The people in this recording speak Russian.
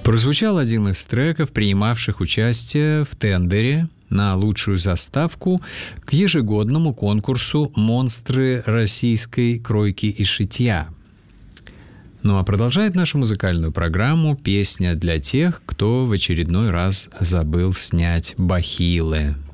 Прозвучал один из треков, принимавших участие в тендере на лучшую заставку к ежегодному конкурсу «Монстры российской кройки и шитья». Ну а продолжает нашу музыкальную программу песня для тех, кто в очередной раз забыл снять бахилы.